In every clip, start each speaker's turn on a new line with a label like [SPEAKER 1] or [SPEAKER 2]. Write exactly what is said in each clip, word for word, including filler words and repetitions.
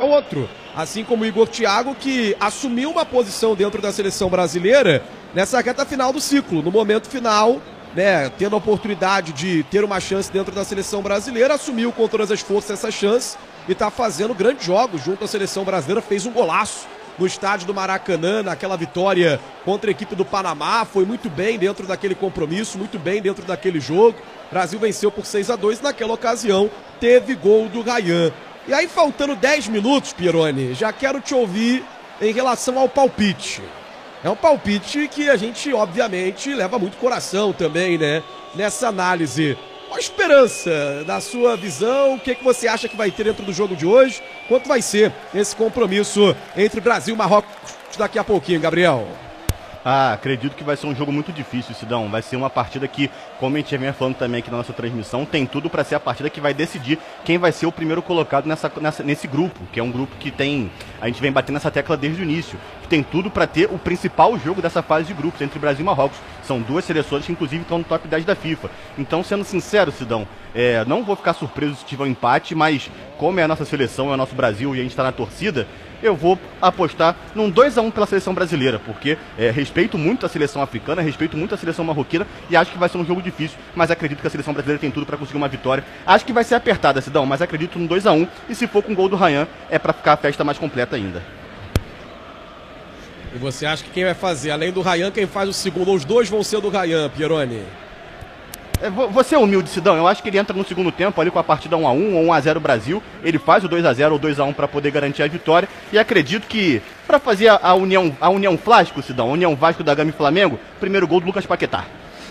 [SPEAKER 1] outro. Assim como o Igor Thiago, que assumiu uma posição dentro da seleção brasileira nessa reta final do ciclo, no momento final, né, tendo a oportunidade de ter uma chance dentro da seleção brasileira, assumiu com todas as forças essa chance e está fazendo grandes jogos junto à seleção brasileira, fez um golaço no estádio do Maracanã, naquela vitória contra a equipe do Panamá, foi muito bem dentro daquele compromisso, muito bem dentro daquele jogo. O Brasil venceu por seis a dois, naquela ocasião teve gol do Ryan. E aí, faltando dez minutos, Pieroni, já quero te ouvir em relação ao palpite. É um palpite que a gente, obviamente, leva muito coração também, né, nessa análise. Qual a esperança da sua visão? O que, que você acha que vai ter dentro do jogo de hoje? Quanto vai ser esse compromisso entre Brasil e Marrocos daqui a pouquinho, Gabriel?
[SPEAKER 2] Ah, acredito que vai ser um jogo muito difícil, Sidão. Vai ser uma partida que, como a gente já vinha falando também aqui na nossa transmissão, tem tudo para ser a partida que vai decidir quem vai ser o primeiro colocado nessa, nessa, nesse grupo, que é um grupo que tem, a gente vem batendo essa tecla desde o início, que tem tudo para ter o principal jogo dessa fase de grupos entre Brasil e Marrocos. São duas seleções que inclusive estão no top dez da FIFA. Então, sendo sincero, Sidão, é, não vou ficar surpreso se tiver um empate, mas como é a nossa seleção, é o nosso Brasil e a gente está na torcida, eu vou apostar num dois a um pela seleção brasileira, porque é, respeito muito a seleção africana, respeito muito a seleção marroquina e acho que vai ser um jogo difícil, mas acredito que a seleção brasileira tem tudo para conseguir uma vitória. Acho que vai ser apertada, Sidão, mas acredito num dois a um e se for com gol do Ryan, é para ficar a festa mais completa ainda.
[SPEAKER 1] E você acha que quem vai fazer, além do Ryan, quem faz o segundo? Os dois vão ser do Ryan, Pieroni?
[SPEAKER 2] É, você é humilde, Sidão. Eu acho que ele entra no segundo tempo ali com a partida um a um ou um a zero Brasil. Ele faz o dois a zero ou dois a um para poder garantir a vitória. E acredito que, para fazer a, a união a união Flasco, Sidão, a união Vasco da Gama e Flamengo, primeiro gol do Lucas Paquetá.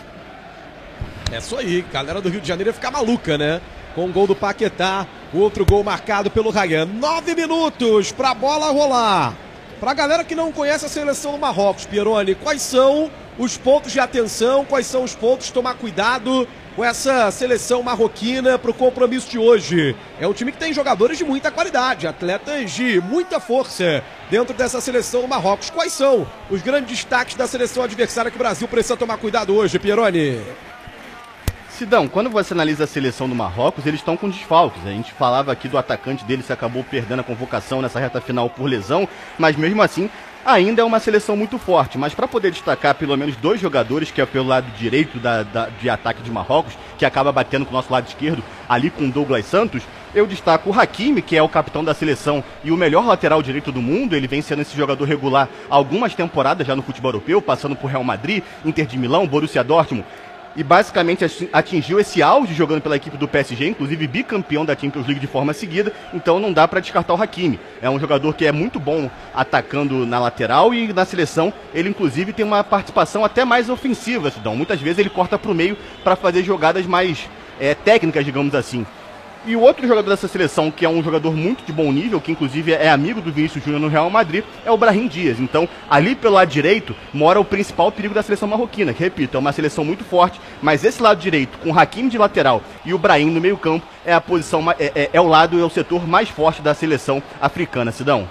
[SPEAKER 1] É isso aí, galera do Rio de Janeiro ia ficar maluca, né? Com o gol do Paquetá, outro gol marcado pelo Ryan. Nove minutos para a bola rolar. Para a galera que não conhece a seleção do Marrocos, Pieroni, quais são os pontos de atenção, quais são os pontos de tomar cuidado com essa seleção marroquina para o compromisso de hoje? É um time que tem jogadores de muita qualidade, atletas de muita força dentro dessa seleção do Marrocos. Quais são os grandes destaques da seleção adversária que o Brasil precisa tomar cuidado hoje, Pieroni?
[SPEAKER 2] Sidão, quando você analisa a seleção do Marrocos, eles estão com desfalques. A gente falava aqui do atacante deles que acabou perdendo a convocação nessa reta final por lesão, mas mesmo assim ainda é uma seleção muito forte. Mas para poder destacar pelo menos dois jogadores, que é pelo lado direito da, da, de ataque de Marrocos, que acaba batendo com o nosso lado esquerdo, ali com o Douglas Santos, eu destaco o Hakimi, que é o capitão da seleção e o melhor lateral direito do mundo. Ele vem sendo esse jogador regular há algumas temporadas já no futebol europeu, passando por Real Madrid, Inter de Milão, Borussia Dortmund. E basicamente atingiu esse auge jogando pela equipe do P S G, inclusive bicampeão da Champions League de forma seguida, então não dá para descartar o Hakimi. É um jogador que é muito bom atacando na lateral e na seleção ele inclusive tem uma participação até mais ofensiva, Sidão. Muitas vezes ele corta para o meio para fazer jogadas mais é, técnicas, digamos assim. E o outro jogador dessa seleção, que é um jogador muito de bom nível, que inclusive é amigo do Vinícius Júnior no Real Madrid, é o Brahim Dias. Então, ali pelo lado direito, mora o principal perigo da seleção marroquina, que, repito, é uma seleção muito forte, mas esse lado direito, com o Hakimi de lateral e o Brahim no meio campo, é a posição, é, é, é o lado, é o setor mais forte da seleção africana, Sidão.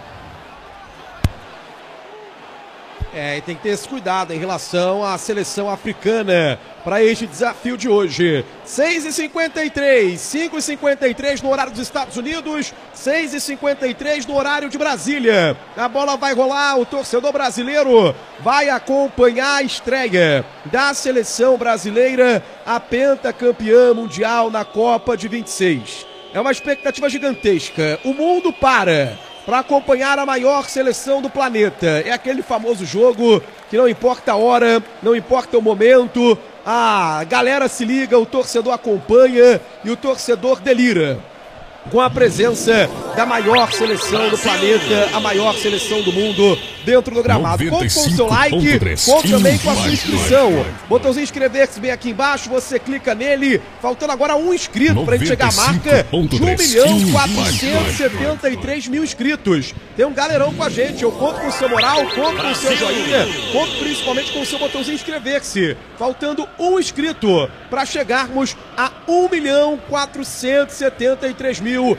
[SPEAKER 1] É, e tem que ter esse cuidado em relação à seleção africana para este desafio de hoje. seis e cinquenta e três, cinco e cinquenta e três no horário dos Estados Unidos, seis e cinquenta e três no horário de Brasília. A bola vai rolar, o torcedor brasileiro vai acompanhar a estreia da seleção brasileira, a pentacampeã mundial na Copa de vinte e seis. É uma expectativa gigantesca. O mundo para para acompanhar a maior seleção do planeta. É aquele famoso jogo que não importa a hora, não importa o momento, a galera se liga, o torcedor acompanha e o torcedor delira com a presença da maior seleção do planeta, a maior seleção do mundo dentro do gramado. Conte com o seu like, conte também com a sua inscrição. Botãozinho inscrever-se bem aqui embaixo, você clica nele, faltando agora um inscrito para a gente chegar à marca de um milhão quatrocentos e setenta e três mil inscritos. Tem um galerão com a gente, eu conto com o seu moral, conto com o seu joinha, conto principalmente com o seu botãozinho inscrever-se. Faltando um inscrito para chegarmos a um milhão quatrocentos e setenta e três mil.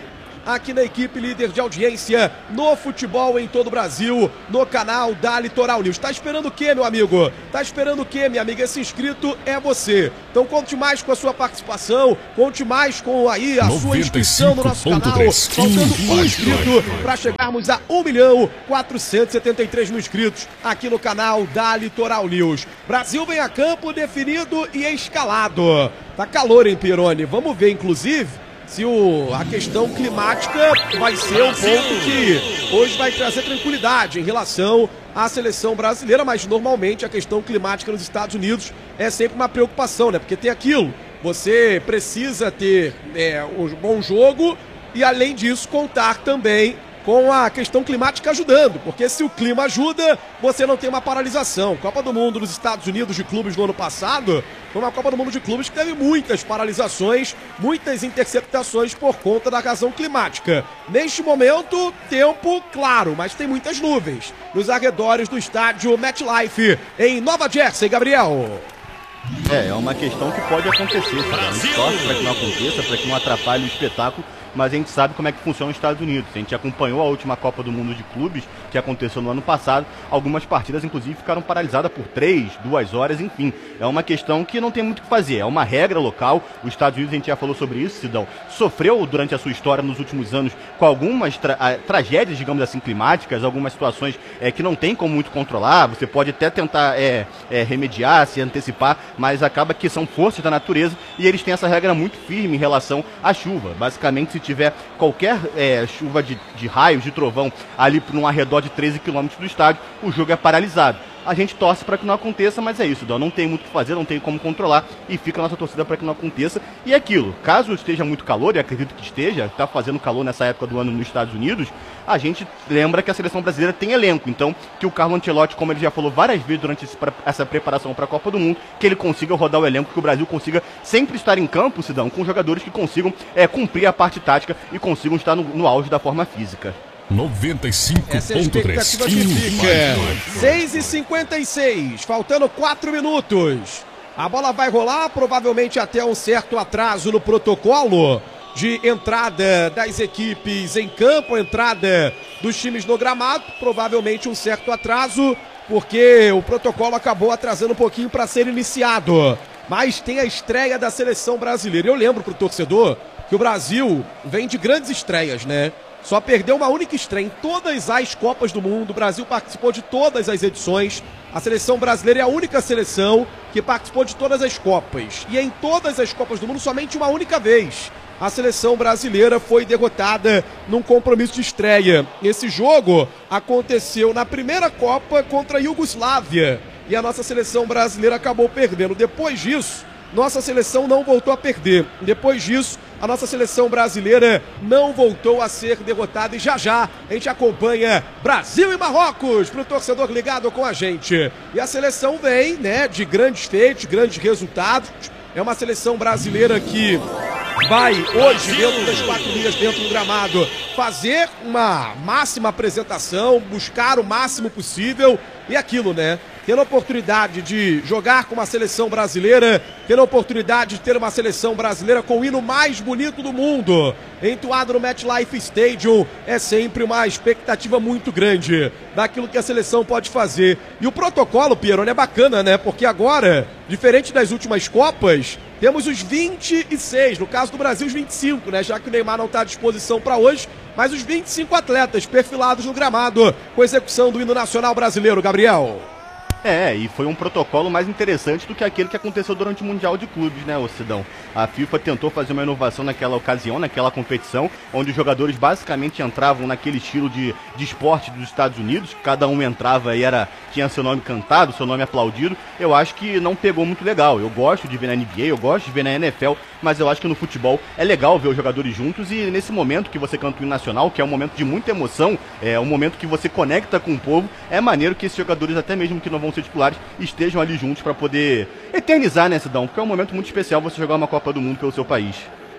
[SPEAKER 1] aqui na equipe líder de audiência no futebol em todo o Brasil, no canal da Litoral News. Tá esperando o quê, meu amigo? Tá esperando o quê, minha amiga? Esse inscrito é você. Então conte mais com a sua participação, conte mais com aí a sua inscrição no nosso canal. Faltando um inscrito para chegarmos a um milhão quatrocentos e setenta e três mil inscritos aqui no canal da Litoral News. Brasil vem a campo definido e escalado. Tá calor, hein, Pieroni? Vamos ver, inclusive, se o, a questão climática vai ser um ponto que hoje vai trazer tranquilidade em relação à seleção brasileira, mas normalmente a questão climática nos Estados Unidos é sempre uma preocupação, né? Porque tem aquilo, você precisa ter é, um bom jogo e, além disso, contar também com a questão climática ajudando, porque se o clima ajuda, você não tem uma paralisação. Copa do Mundo nos Estados Unidos de clubes no ano passado foi uma Copa do Mundo de clubes que teve muitas paralisações, muitas interceptações por conta da razão climática. Neste momento, tempo claro, mas tem muitas nuvens nos arredores do estádio MetLife em Nova Jersey, Gabriel.
[SPEAKER 2] É, é uma questão que pode acontecer, sabe? A gente torce para que não aconteça, para que não atrapalhe o espetáculo, mas a gente sabe como é que funciona os Estados Unidos. A gente acompanhou a última Copa do Mundo de Clubes, que aconteceu no ano passado. Algumas partidas, inclusive, ficaram paralisadas por três, duas horas, enfim. É uma questão que não tem muito o que fazer. É uma regra local. Os Estados Unidos, a gente já falou sobre isso, Sidão, sofreu durante a sua história nos últimos anos com algumas tra tragédias, digamos assim, climáticas, algumas situações é, que não tem como muito controlar. Você pode até tentar é, é, remediar, se antecipar, mas acaba que são forças da natureza e eles têm essa regra muito firme em relação à chuva. Basicamente, se tiver qualquer é, chuva de, de raios, de trovão, ali por um arredor de treze quilômetros do estádio, o jogo é paralisado. A gente torce para que não aconteça, mas é isso, Dó. Não tem muito o que fazer, não tem como controlar e fica a nossa torcida para que não aconteça. E é aquilo, caso esteja muito calor, e acredito que esteja, está fazendo calor nessa época do ano nos Estados Unidos, a gente lembra que a seleção brasileira tem elenco. Então, que o Carlo Ancelotti, como ele já falou várias vezes durante esse, essa preparação para a Copa do Mundo, que ele consiga rodar o elenco, que o Brasil consiga sempre estar em campo, Sidão, com jogadores que consigam é, cumprir a parte tática e consigam estar no, no auge da forma física.
[SPEAKER 3] noventa e cinco ponto três.
[SPEAKER 1] Essa é a expectativa que fica. seis e cinquenta e seis, faltando quatro minutos. A bola vai rolar, provavelmente até um certo atraso no protocolo de entrada das equipes em campo, entrada dos times no gramado, provavelmente um certo atraso, porque o protocolo acabou atrasando um pouquinho para ser iniciado. Mas tem a estreia da seleção brasileira. Eu lembro pro torcedor que o Brasil vem de grandes estreias, né? Só perdeu uma única estreia em todas as Copas do Mundo. O Brasil participou de todas as edições. A seleção brasileira é a única seleção que participou de todas as Copas. E em todas as Copas do Mundo, somente uma única vez, a seleção brasileira foi derrotada num compromisso de estreia. Esse jogo aconteceu na primeira Copa contra a Iugoslávia. E a nossa seleção brasileira acabou perdendo. Depois disso, nossa seleção não voltou a perder. Depois disso, a nossa seleção brasileira não voltou a ser derrotada. E já já a gente acompanha Brasil e Marrocos para o torcedor ligado com a gente. E a seleção vem, né, de grandes feitos, grandes resultados. É uma seleção brasileira que vai hoje, dentro das quatro linhas, dentro do gramado, fazer uma máxima apresentação, buscar o máximo possível. E aquilo, né? Tendo a oportunidade de jogar com uma seleção brasileira, tendo a oportunidade de ter uma seleção brasileira com o hino mais bonito do mundo, entoado no MetLife Stadium, é sempre uma expectativa muito grande daquilo que a seleção pode fazer. E o protocolo, Pieroni, é bacana, né? Porque agora, diferente das últimas Copas, temos os vinte e seis, no caso do Brasil os vinte e cinco, né? Já que o Neymar não está à disposição para hoje, mas os vinte e cinco atletas perfilados no gramado com execução do hino nacional brasileiro, Gabriel.
[SPEAKER 2] É, e foi um protocolo mais interessante do que aquele que aconteceu durante o Mundial de Clubes, né, ô Sidão? A FIFA tentou fazer uma inovação naquela ocasião, naquela competição, onde os jogadores basicamente entravam naquele estilo de, de esporte dos Estados Unidos, cada um entrava e era, tinha seu nome cantado, seu nome aplaudido. Eu acho que não pegou muito legal. Eu gosto de ver na N B A, eu gosto de ver na N F L, mas eu acho que no futebol é legal ver os jogadores juntos, e nesse momento que você canta o hino nacional, que é um momento de muita emoção, é um momento que você conecta com o povo, é maneiro que esses jogadores, até mesmo que não vão ser titulares, estejam ali juntos para poder eternizar, né, Sidão? Porque é um momento muito especial você jogar uma Copa do Mundo pelo seu país.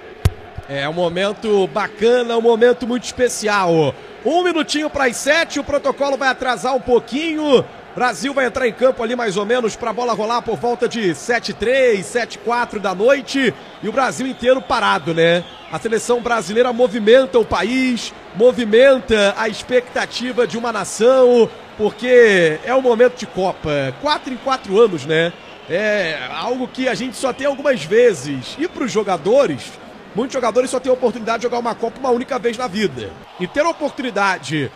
[SPEAKER 1] É um momento bacana, um momento muito especial. Um minutinho para as sete, o protocolo vai atrasar um pouquinho. Brasil vai entrar em campo ali mais ou menos para a bola rolar por volta de sete e três, sete e quatro da noite. E o Brasil inteiro parado, né? A seleção brasileira movimenta o país, movimenta a expectativa de uma nação, porque é um momento de Copa. Quatro em quatro anos, né? É algo que a gente só tem algumas vezes. E para os jogadores, muitos jogadores só têm a oportunidade de jogar uma Copa uma única vez na vida. E ter a oportunidade